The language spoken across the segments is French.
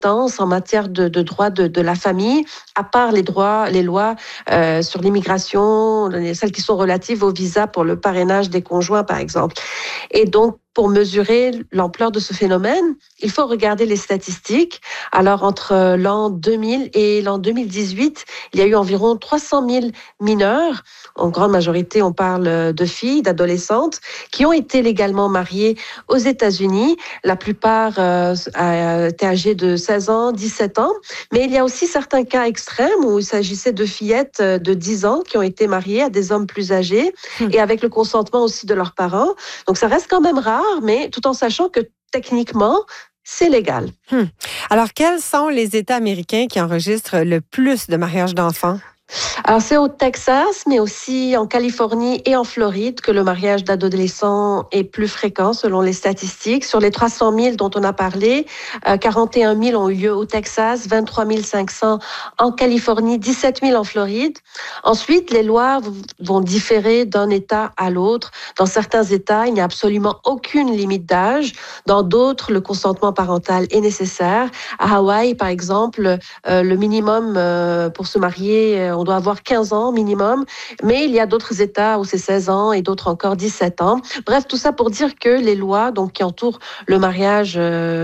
en matière de droit de la famille, à part les lois sur l'immigration, celles qui sont relatives au visa pour le parrainage des conjoints, par exemple. Et donc, pour mesurer l'ampleur de ce phénomène, il faut regarder les statistiques. Alors, entre l'an 2000 et l'an 2018, il y a eu environ 300 000 mineurs, en grande majorité, on parle de filles, d'adolescentes, qui ont été légalement mariées aux États-Unis. La plupart étaient âgées de 16 ans, 17 ans. Mais il y a aussi certains cas extrêmes où il s'agissait de fillettes de 10 ans qui ont été mariées à des hommes plus âgés et avec le consentement aussi de leurs parents. Donc, ça reste quand même rare, mais tout en sachant que techniquement, c'est légal. Alors, quels sont les États américains qui enregistrent le plus de mariages d'enfants? Alors, c'est au Texas, mais aussi en Californie et en Floride que le mariage d'adolescents est plus fréquent selon les statistiques. Sur les 300 000 dont on a parlé, 41 000 ont eu lieu au Texas, 23 500 en Californie, 17 000 en Floride. Ensuite, les lois vont différer d'un État à l'autre. Dans certains États, il n'y a absolument aucune limite d'âge. Dans d'autres, le consentement parental est nécessaire. À Hawaï, par exemple, le minimum pour se marier, on doit avoir 15 ans minimum, mais il y a d'autres États où c'est 16 ans et d'autres encore 17 ans. Bref, tout ça pour dire que les lois donc, qui entourent le mariage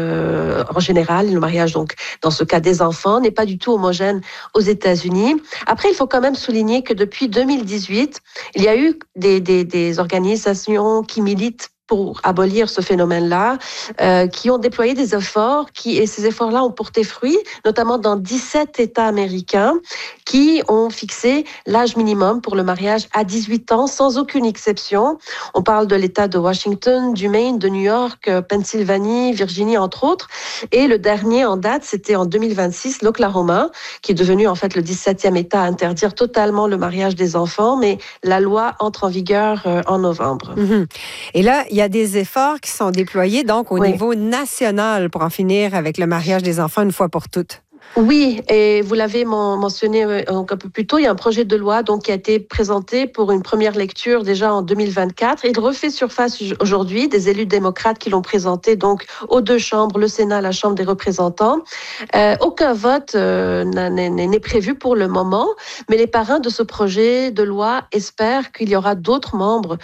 en général, le mariage donc dans ce cas des enfants, n'est pas du tout homogène aux États-Unis. Après, il faut quand même souligner que depuis 2018, il y a eu des organisations qui militent pour abolir ce phénomène-là, qui ont déployé des efforts, et ces efforts-là ont porté fruit, notamment dans 17 États américains, qui ont fixé l'âge minimum pour le mariage à 18 ans, sans aucune exception. On parle de l'État de Washington, du Maine, de New York, Pennsylvanie, Virginie, entre autres. Et le dernier en date, c'était en 2026, l'Oklahoma, qui est devenu en fait le 17e État à interdire totalement le mariage des enfants, mais la loi entre en vigueur en novembre. Et là, il y a des efforts qui sont déployés donc au niveau national pour en finir avec le mariage des enfants une fois pour toutes. Oui, et vous l'avez mentionné un peu plus tôt, il y a un projet de loi donc, qui a été présenté pour une première lecture déjà en 2024. Il refait surface aujourd'hui, des élus démocrates qui l'ont présenté donc aux deux chambres, le Sénat, la Chambre des représentants. Aucun vote n'est prévu pour le moment, mais les parrains de ce projet de loi espèrent qu'il y aura d'autres membres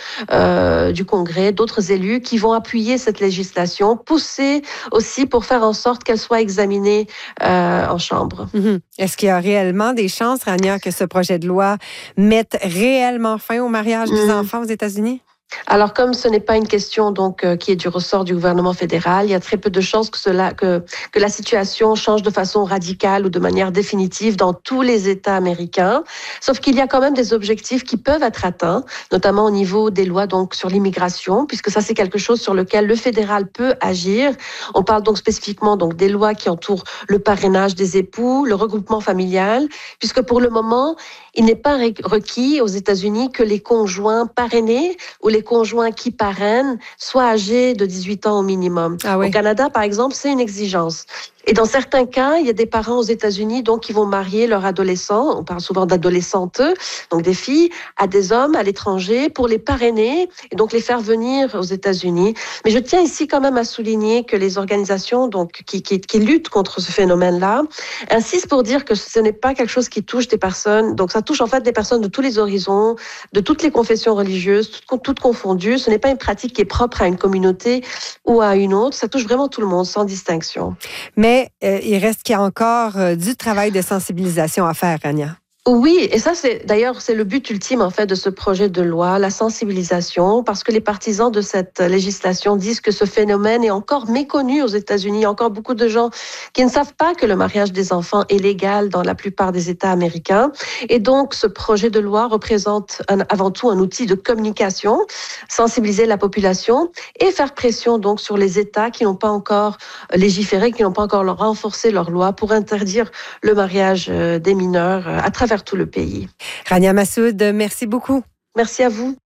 du Congrès, d'autres élus qui vont appuyer cette législation, pousser aussi pour faire en sorte qu'elle soit examinée en chambre. Est-ce qu'il y a réellement des chances, Rania, que ce projet de loi mette réellement fin au mariage des enfants aux États-Unis? Alors, comme ce n'est pas une question donc qui est du ressort du gouvernement fédéral, il y a très peu de chances que la situation change de façon radicale ou de manière définitive dans tous les États américains. Sauf qu'il y a quand même des objectifs qui peuvent être atteints, notamment au niveau des lois donc sur l'immigration, puisque ça c'est quelque chose sur lequel le fédéral peut agir. On parle donc spécifiquement donc des lois qui entourent le parrainage des époux, le regroupement familial, puisque pour le moment, il n'est pas requis aux États-Unis que les conjoints parrainés ou les conjoints qui parrainent soient âgés de 18 ans au minimum. Au Canada, par exemple, c'est une exigence. Et dans certains cas, il y a des parents aux États-Unis donc qui vont marier leurs adolescents, on parle souvent d'adolescentes, donc des filles, à des hommes à l'étranger pour les parrainer et donc les faire venir aux États-Unis. Mais je tiens ici quand même à souligner que les organisations donc qui luttent contre ce phénomène-là insistent pour dire que ce n'est pas quelque chose qui touche des personnes, donc ça touche en fait des personnes de tous les horizons, de toutes les confessions religieuses, toutes confondues. Ce n'est pas une pratique qui est propre à une communauté ou à une autre, ça touche vraiment tout le monde sans distinction. Mais il reste qu'il y a encore du travail de sensibilisation à faire, Rania. Oui, et ça c'est le but ultime en fait de ce projet de loi, la sensibilisation, parce que les partisans de cette législation disent que ce phénomène est encore méconnu aux États-Unis. Il y a encore beaucoup de gens qui ne savent pas que le mariage des enfants est légal dans la plupart des États américains. Et donc ce projet de loi représente avant tout un outil de communication, sensibiliser la population et faire pression donc sur les États qui n'ont pas encore légiféré, qui n'ont pas encore renforcé leurs lois pour interdire le mariage des mineurs à travers tout le pays. Rania Massoud, merci beaucoup. Merci à vous.